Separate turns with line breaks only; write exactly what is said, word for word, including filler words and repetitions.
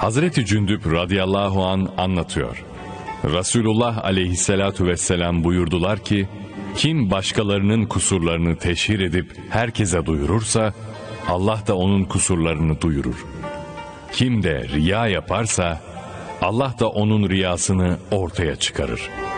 Hazreti Cündüb radıyallahu an anlatıyor. Resulullah aleyhissalatu vesselam buyurdular ki, kim başkalarının kusurlarını teşhir edip herkese duyurursa, Allah da onun kusurlarını duyurur. Kim de riya yaparsa, Allah da onun riyasını ortaya çıkarır.